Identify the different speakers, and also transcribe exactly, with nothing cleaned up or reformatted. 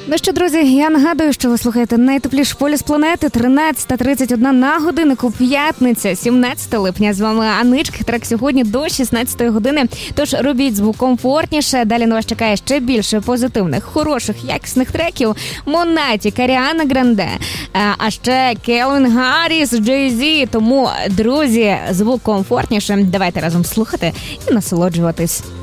Speaker 1: Ну що, друзі, я нагадую, що ви слухаєте найтепліший полюс планети, тринадцята тридцять одна на годиннику, п'ятниця, сімнадцятого липня. З вами Аничка, трек сьогодні до шістнадцятої години. Тож робіть звук комфортніше, далі на вас чекає ще більше позитивних, хороших, якісних треків. Монатік, Аріана Гранде, а ще Кельвін Гарріс, Джей Зі. Тому, друзі, звук комфортніше, давайте разом слухати і насолоджуватись.